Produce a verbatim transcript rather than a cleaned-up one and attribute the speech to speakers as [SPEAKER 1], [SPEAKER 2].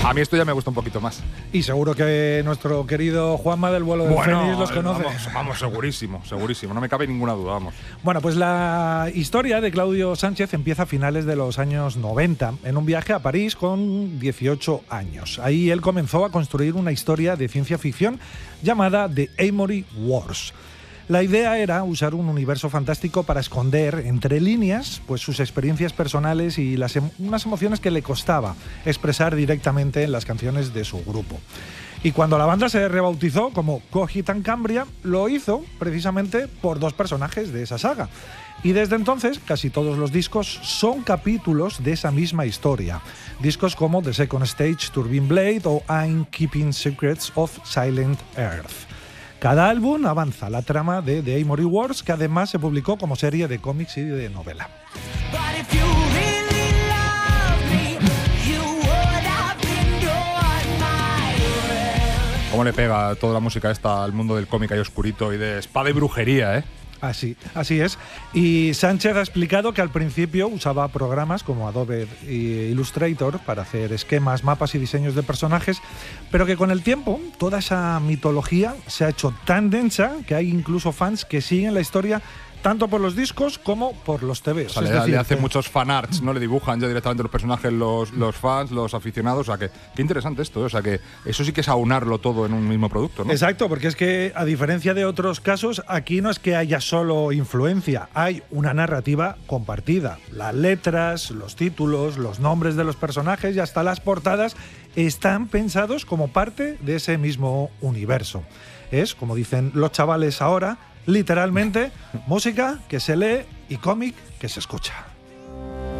[SPEAKER 1] A mí esto ya me gusta un poquito más.
[SPEAKER 2] Y seguro que nuestro querido Juanma del vuelo del
[SPEAKER 1] Bueno,
[SPEAKER 2] Fénix los conoce.
[SPEAKER 1] Vamos, vamos, segurísimo, segurísimo. No me cabe ninguna duda, vamos.
[SPEAKER 2] Bueno, pues la historia de Claudio Sánchez empieza a finales de los años noventa, en un viaje a París con dieciocho años. Ahí él comenzó a construir una historia de ciencia ficción llamada The Amory Wars. La idea era usar un universo fantástico para esconder entre líneas pues, sus experiencias personales y las em- unas emociones que le costaba expresar directamente en las canciones de su grupo. Y cuando la banda se rebautizó como Cogitan Cambria, lo hizo precisamente por dos personajes de esa saga. Y desde entonces, casi todos los discos son capítulos de esa misma historia. Discos como The Second Stage, Turbine Blade o I'm Keeping Secrets of Silent Earth. Cada álbum avanza la trama de The Amory Wars, que además se publicó como serie de cómics y de novela.
[SPEAKER 1] ¿Cómo le pega toda la música esta al mundo del cómic ahí oscurito y de espada y brujería, eh?
[SPEAKER 2] Así, así es. Y Sánchez ha explicado que al principio usaba programas como Adobe Illustrator para hacer esquemas, mapas y diseños de personajes, pero que con el tiempo toda esa mitología se ha hecho tan densa que hay incluso fans que siguen la historia tanto por los discos como por los T Vs.
[SPEAKER 1] O sea,
[SPEAKER 2] es
[SPEAKER 1] le,
[SPEAKER 2] decir,
[SPEAKER 1] le hacen
[SPEAKER 2] que
[SPEAKER 1] muchos fanarts, ¿no? Le dibujan ya directamente los personajes, los, los fans, los aficionados. O sea, que qué interesante esto, ¿eh? O sea, que eso sí que es aunarlo todo en un mismo producto, ¿no?
[SPEAKER 2] Exacto, porque es que a diferencia de otros casos, aquí no es que haya solo influencia, hay una narrativa compartida. Las letras, los títulos, los nombres de los personajes y hasta las portadas están pensados como parte de ese mismo universo. Es, como dicen los chavales ahora, literalmente música que se lee y cómic que se escucha.